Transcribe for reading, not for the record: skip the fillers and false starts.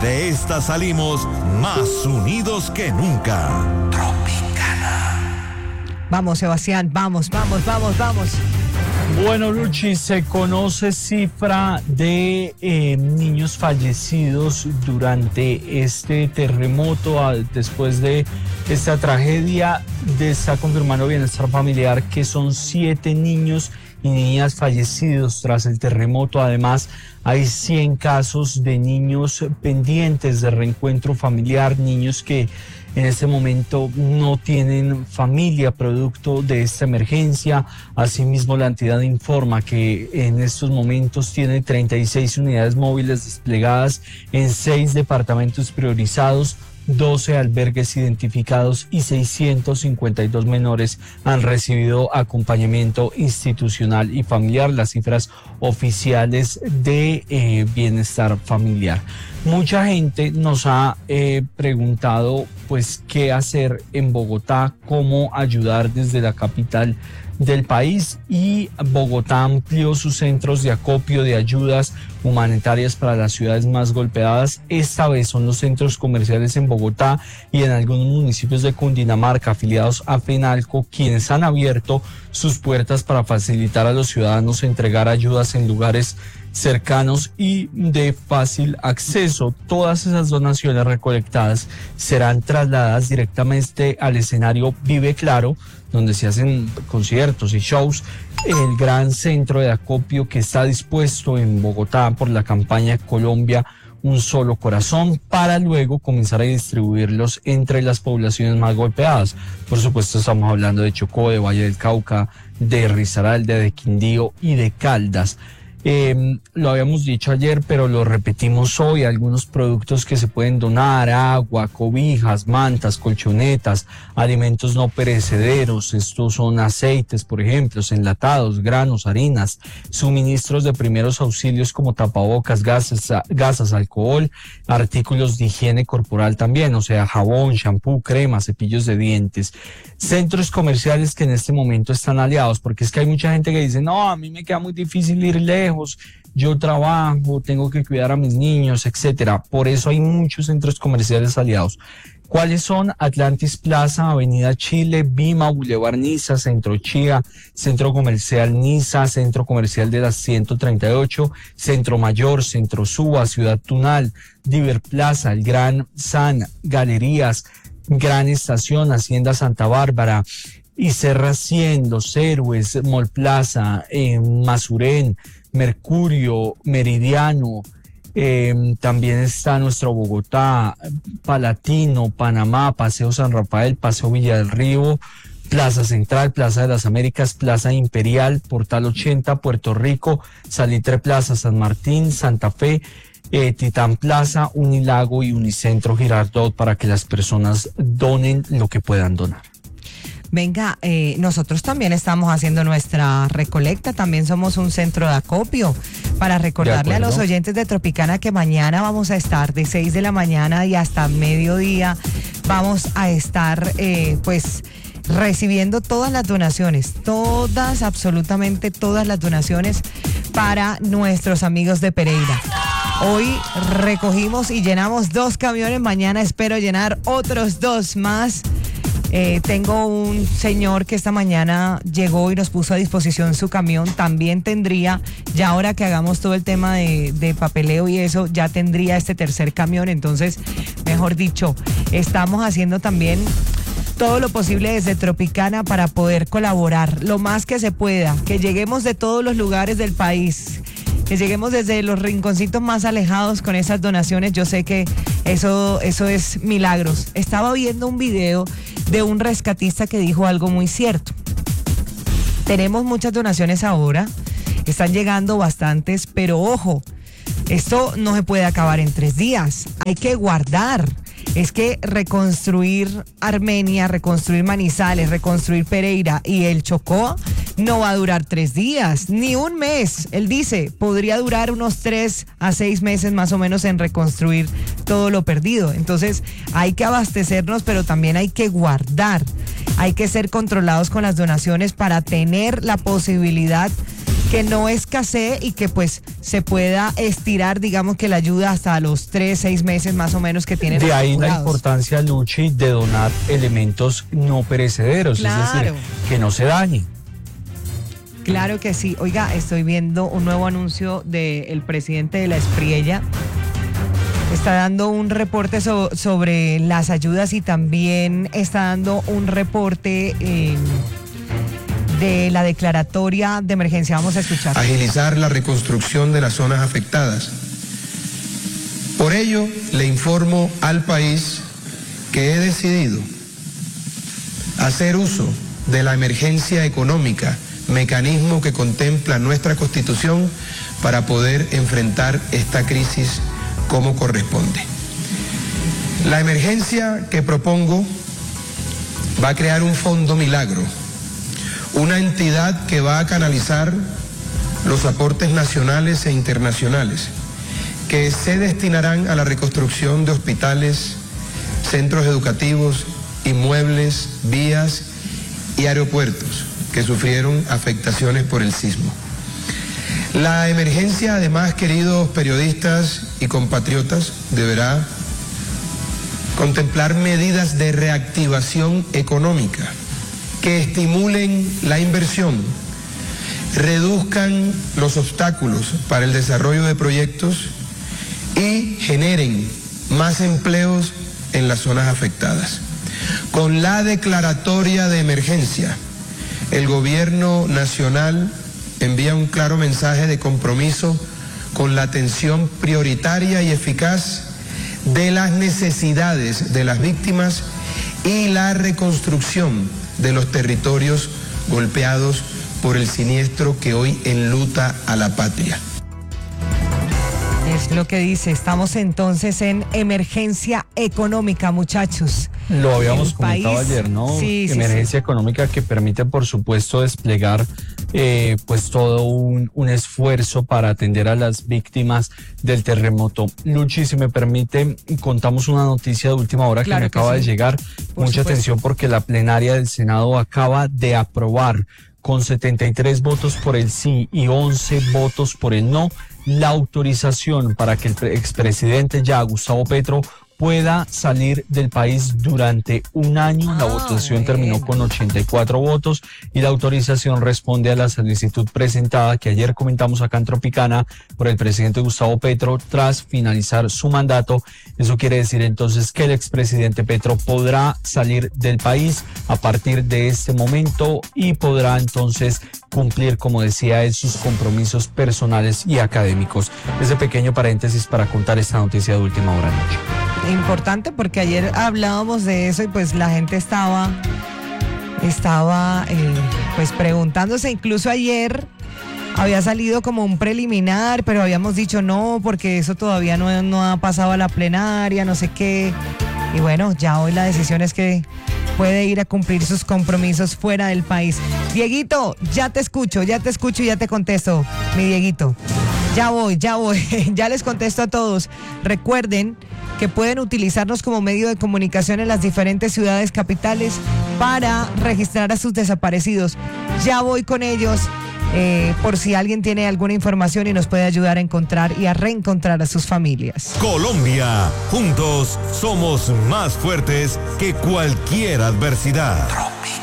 De esta salimos más unidos que nunca. Tropicana. Vamos, Sebastián, vamos. Bueno, Luchi, se conoce cifra de niños fallecidos durante este terremoto. Después de esta tragedia, está confirmando Bienestar Familiar que son 7 niños y niñas fallecidos tras el terremoto. Además, hay 100 casos de niños pendientes de reencuentro familiar, niños que en este momento no tienen familia producto de esta emergencia. Asimismo, la entidad informa que en estos momentos tiene 36 unidades móviles desplegadas en 6 departamentos priorizados, 12 albergues identificados y 652 menores han recibido acompañamiento institucional y familiar, las cifras oficiales de Bienestar Familiar. Mucha gente nos ha preguntado pues qué hacer en Bogotá, cómo ayudar desde la capital del país, y Bogotá amplió sus centros de acopio de ayudas humanitarias para las ciudades más golpeadas. Esta vez son los centros comerciales en Bogotá y en algunos municipios de Cundinamarca afiliados a FENALCO quienes han abierto sus puertas para facilitar a los ciudadanos entregar ayudas en lugares cercanos y de fácil acceso. Todas esas donaciones recolectadas serán trasladadas directamente al escenario Vive Claro, donde se hacen conciertos y shows, el gran centro de acopio que está dispuesto en Bogotá por la campaña Colombia Un Solo Corazón, para luego comenzar a distribuirlos entre las poblaciones más golpeadas. Por supuesto, estamos hablando de Chocó, de Valle del Cauca, de Risaralda, de Quindío y de Caldas. Lo habíamos dicho ayer, pero lo repetimos hoy: algunos productos que se pueden donar: agua, cobijas, mantas, colchonetas, alimentos no perecederos. Estos son aceites, por ejemplo, enlatados, granos, harinas, suministros de primeros auxilios como tapabocas, gasas, alcohol, artículos de higiene corporal también, o sea, jabón, shampoo, crema, cepillos de dientes. Centros comerciales que en este momento están aliados, porque es que hay mucha gente que dice: no, a mí me queda muy difícil ir lejos, yo trabajo, tengo que cuidar a mis niños, etcétera. Por eso hay muchos centros comerciales aliados. ¿Cuáles son? Atlantis Plaza, Avenida Chile, Bima, Boulevard Niza, Centro Chía, Centro Comercial Niza, Centro Comercial de las 138, Centro Mayor, Centro Suba, Ciudad Tunal, Diver Plaza, El Gran San, Galerías, Gran Estación, Hacienda Santa Bárbara, Iserra 100, Los Héroes, Mall Plaza, Masurén, Mercurio, Meridiano, también está nuestro Bogotá, Palatino, Panamá, Paseo San Rafael, Paseo Villa del Río, Plaza Central, Plaza de las Américas, Plaza Imperial, Portal 80, Puerto Rico, Salitre Plaza, San Martín, Santa Fe, Titán Plaza, Unilago y Unicentro Girardot, para que las personas donen lo que puedan donar. Venga, nosotros también estamos haciendo nuestra recolecta, también somos un centro de acopio, para recordarle a los oyentes de Tropicana que mañana vamos a estar de 6 de la mañana y hasta mediodía. Vamos a estar recibiendo todas las donaciones, absolutamente todas las donaciones para nuestros amigos de Pereira. Hoy recogimos y llenamos 2 camiones, mañana espero llenar otros 2 más. Tengo un señor que esta mañana llegó y nos puso a disposición su camión. También tendría, ya ahora que hagamos todo el tema de papeleo y eso, ya tendría este tercer camión. Entonces, mejor dicho, estamos haciendo también todo lo posible desde Tropicana para poder colaborar lo más que se pueda, que lleguemos de todos los lugares del país, que lleguemos desde los rinconcitos más alejados con esas donaciones. Yo sé que eso es milagros. Estaba viendo un video de un rescatista que dijo algo muy cierto. Tenemos muchas donaciones ahora, están llegando bastantes, pero ojo, esto no se puede acabar en 3 días, hay que guardar. Es que reconstruir Armenia, reconstruir Manizales, reconstruir Pereira y el Chocó no va a durar 3 días, ni un mes. Él dice, podría durar unos 3 a 6 meses más o menos en reconstruir todo lo perdido. Entonces hay que abastecernos, pero también hay que guardar. Hay que ser controlados con las donaciones para tener la posibilidad que no escasee y que pues se pueda estirar, digamos que la ayuda hasta los 3-6 meses más o menos que tienen. De ahí la asegurados. importancia, Luchi, de donar elementos no perecederos, Claro. es decir, que no se dañen. Claro que sí. Oiga, estoy viendo un nuevo anuncio del presidente de la Espriella. Está dando un reporte sobre las ayudas y también está dando un reporte de la declaratoria de emergencia. Vamos a escuchar. Agilizar la reconstrucción de las zonas afectadas. Por ello, le informo al país que he decidido hacer uso de la emergencia económica, mecanismo que contempla nuestra Constitución, para poder enfrentar esta crisis como corresponde. La emergencia que propongo va a crear un fondo milagro, una entidad que va a canalizar los aportes nacionales e internacionales que se destinarán a la reconstrucción de hospitales, centros educativos, inmuebles, vías y aeropuertos que sufrieron afectaciones por el sismo. La emergencia, además, queridos periodistas y compatriotas, deberá contemplar medidas de reactivación económica que estimulen la inversión, reduzcan los obstáculos para el desarrollo de proyectos y generen más empleos en las zonas afectadas. Con la declaratoria de emergencia, el gobierno nacional envía un claro mensaje de compromiso con la atención prioritaria y eficaz de las necesidades de las víctimas y la reconstrucción de los territorios golpeados por el siniestro que hoy enluta a la patria. Es lo que dice, estamos entonces en emergencia económica, muchachos. Lo habíamos El comentado país, ayer, ¿no? sí, Emergencia económica que permite, por supuesto, desplegar pues todo un esfuerzo para atender a las víctimas del terremoto. Luchi, si me permite, contamos una noticia de última hora Claro que me que acaba de sí. llegar. Por Mucha supuesto. atención porque la plenaria del Senado acaba de aprobar con 73 votos por el sí y 11 votos por el no la autorización para que el expresidente ya, Gustavo Petro, pueda salir del país durante un año. La votación terminó con 84 votos y la autorización responde a la solicitud presentada que ayer comentamos acá en Tropicana por el presidente Gustavo Petro tras finalizar su mandato. Eso quiere decir entonces que el expresidente Petro podrá salir del país a partir de este momento y podrá entonces cumplir, como decía él, sus compromisos personales y académicos. Ese pequeño paréntesis para contar esta noticia de última hora, Noche. Importante porque ayer hablábamos de eso y pues la gente estaba pues preguntándose. Incluso ayer había salido como un preliminar, pero habíamos dicho no, porque eso todavía no ha pasado a la plenaria, no sé qué. Y bueno, ya hoy la decisión es que puede ir a cumplir sus compromisos fuera del país. Dieguito, ya te escucho y ya te contesto, mi Dieguito. Ya voy, ya les contesto a todos. Recuerden que pueden utilizarnos como medio de comunicación en las diferentes ciudades capitales para registrar a sus desaparecidos. Ya voy con ellos, por si alguien tiene alguna información y nos puede ayudar a encontrar y a reencontrar a sus familias. Colombia, juntos somos más fuertes que cualquier adversidad.